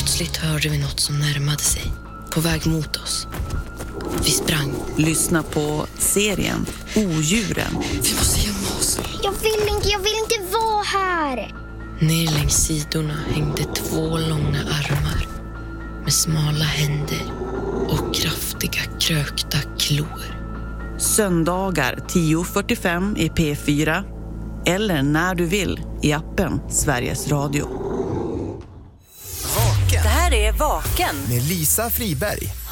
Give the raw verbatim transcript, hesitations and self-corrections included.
Plötsligt hörde vi något som närmade sig, på väg mot oss. Vi sprang. Lyssna på serien Odjuren. Vi måste gömma oss. Jag vill inte, jag vill inte vara här. Ner längs sidorna hängde två långa armar med smala händer och kraftiga krökta klor. Söndagar tio fyrtiofem i P fyra eller när du vill i appen Sveriges Radio. Vaken. Det här är Vaken Med Lisa Friberg.